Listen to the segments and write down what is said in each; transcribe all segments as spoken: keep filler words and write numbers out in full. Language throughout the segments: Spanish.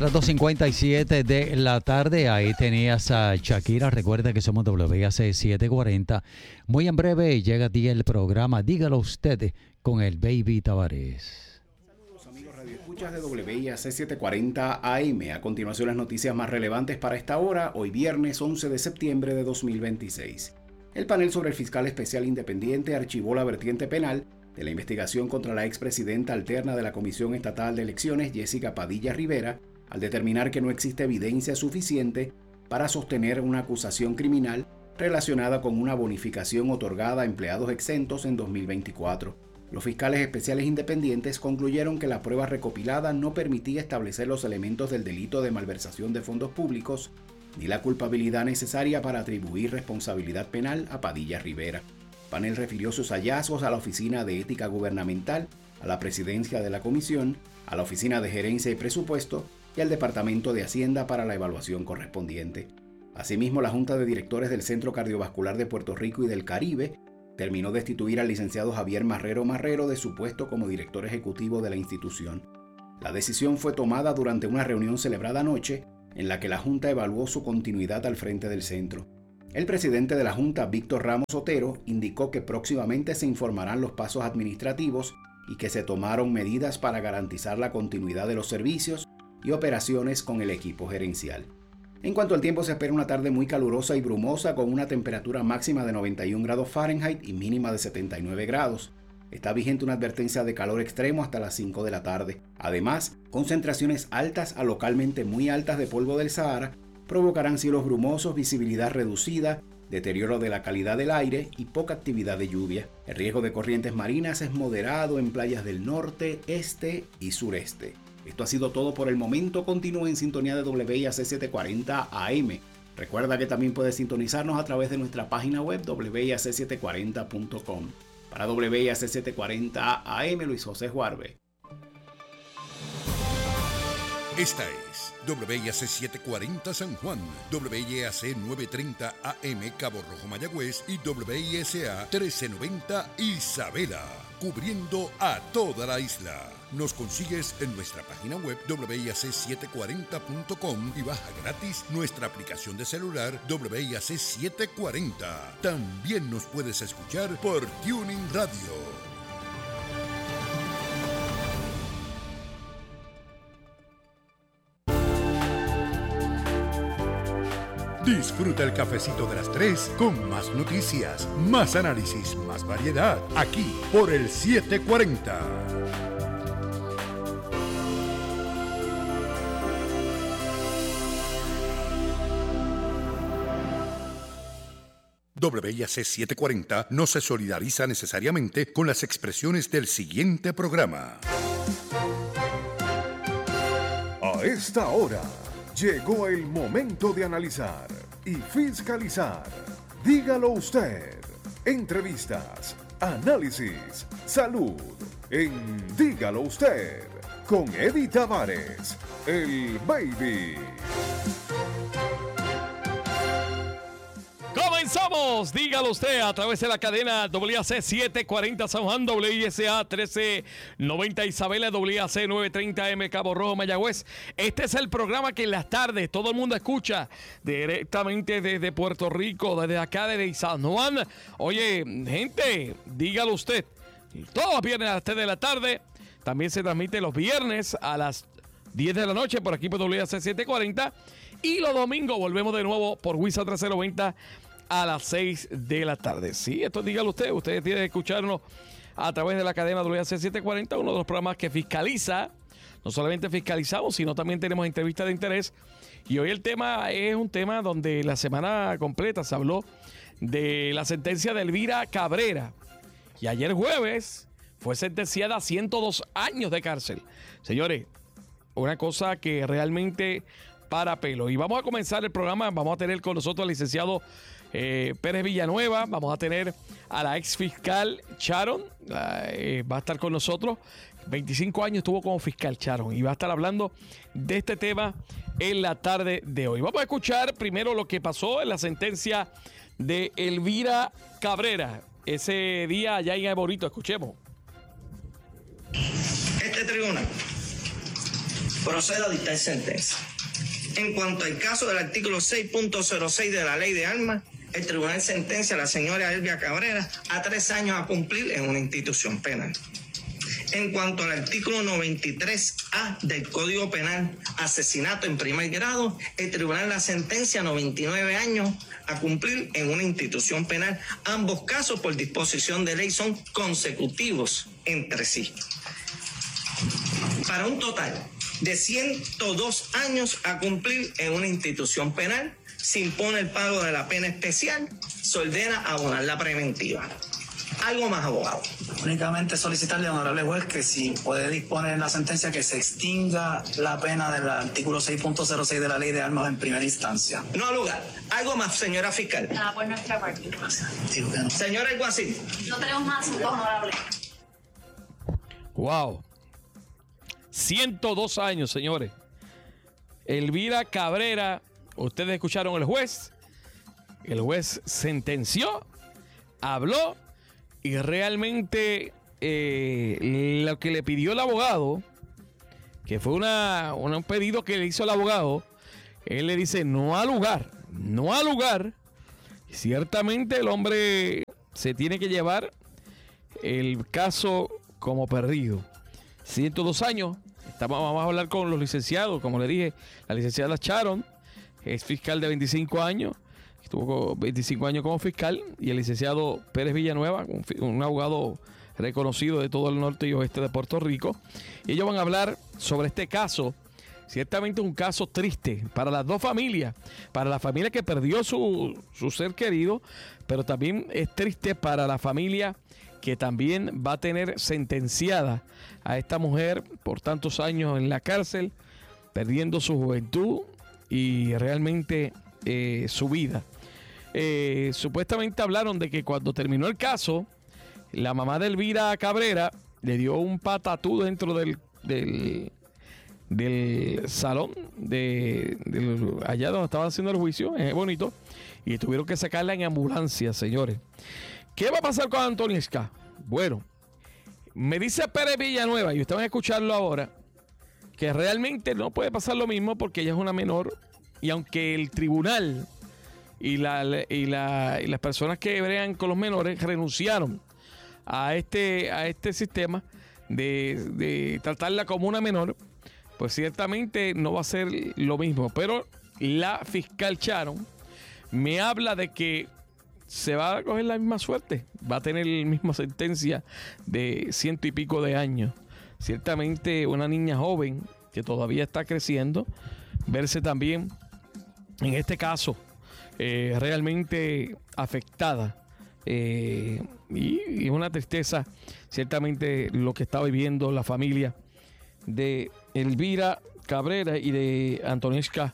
Las dos cincuenta y siete de la tarde, ahí tenías a Shakira. Recuerda que somos W A C setecientos cuarenta. Muy en breve llega a ti el programa Dígalo Usted con el Baby Tavares. Saludos amigos radioescuchas de W A C setecientos cuarenta A M. A continuación las noticias más relevantes para esta hora, hoy viernes once de septiembre de dos mil veintiséis. El panel sobre el fiscal especial independiente archivó la vertiente penal de la investigación contra la expresidenta alterna de la Comisión Estatal de Elecciones, Jessica Padilla Rivera, al determinar que no existe evidencia suficiente para sostener una acusación criminal relacionada con una bonificación otorgada a empleados exentos en dos mil veinticuatro. Los fiscales especiales independientes concluyeron que la prueba recopilada no permitía establecer los elementos del delito de malversación de fondos públicos ni la culpabilidad necesaria para atribuir responsabilidad penal a Padilla Rivera. El panel refirió sus hallazgos a la Oficina de Ética Gubernamental, a la Presidencia de la Comisión, a la Oficina de Gerencia y Presupuesto y al Departamento de Hacienda para la evaluación correspondiente. Asimismo, la Junta de Directores del Centro Cardiovascular de Puerto Rico y del Caribe terminó de destituir al licenciado Javier Marrero Marrero de su puesto como director ejecutivo de la institución. La decisión fue tomada durante una reunión celebrada anoche en la que la Junta evaluó su continuidad al frente del centro. El presidente de la Junta, Víctor Ramos Otero, indicó que próximamente se informarán los pasos administrativos y que se tomaron medidas para garantizar la continuidad de los servicios y operaciones con el equipo gerencial. En cuanto al tiempo, se espera una tarde muy calurosa y brumosa con una temperatura máxima de noventa y un grados Fahrenheit y mínima de setenta y nueve grados. Está vigente una advertencia de calor extremo hasta las cinco de la tarde. Además, concentraciones altas a localmente muy altas de polvo del Sahara provocarán cielos brumosos, visibilidad reducida, deterioro de la calidad del aire y poca actividad de lluvia. El riesgo de corrientes marinas es moderado en playas del norte, este y sureste. Esto ha sido todo por el momento. Continúe en sintonía de W A C setecientos cuarenta A M. Recuerda que también puedes sintonizarnos a través de nuestra página web w a c setecientos cuarenta punto com. Para W A C setecientos cuarenta A M, Luis José Juarbe. Esta es W A C setecientos cuarenta San Juan, W A C novecientos treinta A M Cabo Rojo Mayagüez y W S A trece noventa Isabela, cubriendo a toda la isla. Nos consigues en nuestra página web w a c setecientos cuarenta punto com y baja gratis nuestra aplicación de celular W A C setecientos cuarenta. También nos puedes escuchar por Tuning Radio. Disfruta el cafecito de las tres con más noticias, más análisis, más variedad, aquí por el setecientos cuarenta. W A C setecientos cuarenta no se solidariza necesariamente con las expresiones del siguiente programa. A esta hora llegó el momento de analizar y fiscalizar. Dígalo usted. Entrevistas, análisis, salud. En Dígalo Usted, con Eddie Tavares, el Baby. Comenzamos, dígalo usted, a través de la cadena W A C setecientos cuarenta San Juan, W S A trece noventa Isabela, W A C novecientos treinta A M Cabo Rojo Mayagüez. Este es el programa que en las tardes todo el mundo escucha directamente desde Puerto Rico, desde acá, desde San Juan. Oye, gente, dígalo usted. Todos los viernes a las tres de la tarde. También se transmite los viernes a las diez de la noche por aquí por W A C setecientos cuarenta. Y los domingos volvemos de nuevo por WISA trece noventa a las seis de la tarde. Sí, esto dígalo usted. Ustedes tienen que escucharnos a través de la cadena W A C setecientos cuarenta, uno de los programas que fiscaliza. No solamente fiscalizamos, sino también tenemos entrevistas de interés. Y hoy el tema es un tema donde la semana completa se habló de la sentencia de Elvira Cabrera. Y ayer jueves fue sentenciada a ciento dos años de cárcel. Señores, una cosa que realmente para pelo. Y vamos a comenzar el programa. Vamos a tener con nosotros al licenciado eh, Pérez Villanueva. Vamos a tener a la ex fiscal Sharon. Eh, va a estar con nosotros. veinticinco años estuvo como fiscal Sharon. Y va a estar hablando de este tema en la tarde de hoy. Vamos a escuchar primero lo que pasó en la sentencia de Elvira Cabrera. Ese día allá en Bonito. Escuchemos. Este tribunal Procedo a dictar sentencia. En cuanto al caso del artículo seis punto cero seis de la Ley de Armas, el tribunal sentencia a la señora Elvia Cabrera a tres años a cumplir en una institución penal. En cuanto al artículo noventa y tres A del Código Penal, asesinato en primer grado, el tribunal la sentencia a noventa y nueve años a cumplir en una institución penal. Ambos casos, por disposición de ley, son consecutivos entre sí. Para un total de ciento dos años a cumplir en una institución penal, se impone el pago de la pena especial, se ordena abonar la preventiva. Algo más, abogado. Únicamente solicitarle, honorable juez, que si puede disponer en la sentencia que se extinga la pena del artículo seis punto cero seis de la Ley de Armas en primera instancia. No ha lugar. Algo más, señora fiscal. Nada, por nuestra parte. Digo que no. Señora alguacil. No tenemos más asuntos, honorable. Wow. ciento dos años, señores. Elvira Cabrera, ustedes escucharon al juez. El juez sentenció, habló y realmente eh, lo que le pidió el abogado, que fue una, un pedido que le hizo el abogado, él le dice no ha lugar, no ha lugar. Ciertamente el hombre se tiene que llevar el caso como perdido. ciento dos años. Estamos, vamos a hablar con los licenciados, como le dije, la licenciada Sharon, es fiscal de veinticinco años, estuvo veinticinco años como fiscal, y el licenciado Pérez Villanueva, un, un abogado reconocido de todo el norte y oeste de Puerto Rico. Y ellos van a hablar sobre este caso, ciertamente un caso triste para las dos familias, para la familia que perdió su, su ser querido, pero también es triste para la familia que también va a tener sentenciada a esta mujer por tantos años en la cárcel, perdiendo su juventud y realmente eh, su vida. Eh, supuestamente hablaron de que cuando terminó el caso, la mamá de Elvira Cabrera le dio un patatú dentro del, del, del salón de, del, allá donde estaban haciendo el juicio, es bonito, y tuvieron que sacarla en ambulancia, señores. ¿Qué va a pasar con Antoniesca? Bueno, me dice Pérez Villanueva, y ustedes van a escucharlo ahora, que realmente no puede pasar lo mismo porque ella es una menor, y aunque el tribunal y, la, y, la, y las personas que bregan con los menores renunciaron a este, a este sistema de, de tratarla como una menor, pues ciertamente no va a ser lo mismo. Pero la fiscal Sharon me habla de que se va a coger la misma suerte, va a tener la misma sentencia de ciento y pico de años. Ciertamente una niña joven que todavía está creciendo, verse también en este caso eh, realmente afectada, eh, y, y una tristeza ciertamente lo que está viviendo la familia de Elvira Cabrera y de Antoniesca,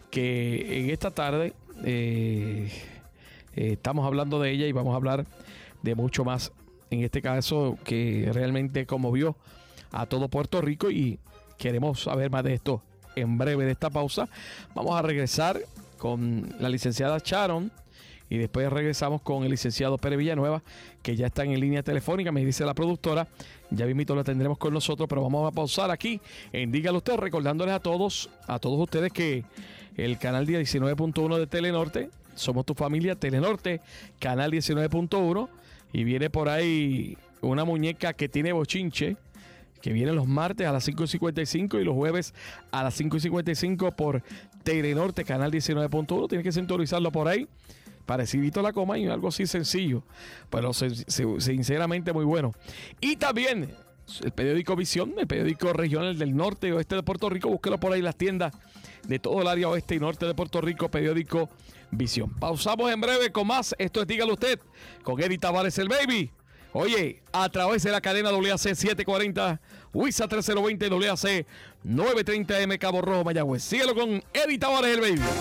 que en esta tarde eh, eh, estamos hablando de ella y vamos a hablar de mucho más en este caso que realmente conmovió a todo Puerto Rico, y queremos saber más de esto en breve. De esta pausa vamos a regresar con la licenciada Sharon y después regresamos con el licenciado Pérez Villanueva, que ya está en línea telefónica, me dice la productora. Ya mismito lo tendremos con nosotros, pero vamos a pausar aquí en Dígalo Usted, recordándoles a todos, a todos ustedes que el canal diecinueve punto uno de Telenorte, Somos Tu Familia, Telenorte, canal diecinueve punto uno, y viene por ahí una muñeca que tiene bochinche, que viene los martes a las cinco y cincuenta y cinco y los jueves a las cinco y cincuenta y cinco por Telenorte, canal diecinueve punto uno. Tienes que sintonizarlo por ahí, parecidito a la coma, y algo así sencillo, pero sinceramente muy bueno. Y también el periódico Visión, el periódico regional del norte y oeste de Puerto Rico. Búsquelo por ahí en las tiendas de todo el área oeste y norte de Puerto Rico, periódico Visión. Pausamos en breve con más. Esto es Dígalo Usted con Eddie Tavares, el baby. Oye, a través de la cadena W A C setecientos cuarenta, WISA trece veinte, W A C novecientos treinta M, Cabo Rojo, Mayagüez. Síguelo con Eddie Tavares, el baby.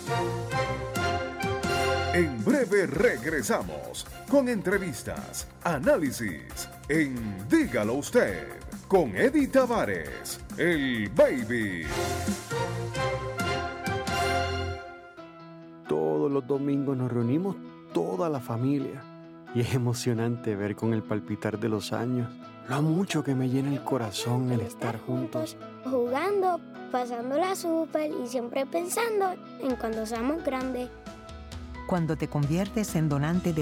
En breve regresamos con entrevistas, análisis en Dígalo Usted con Eddie Tavares, el baby. Todos los domingos nos reunimos toda la familia y es emocionante ver con el palpitar de los años lo mucho que me llena el corazón el estar juntos. Jugando, pasándola súper y siempre pensando en cuando seamos grandes. Cuando te conviertes en donante de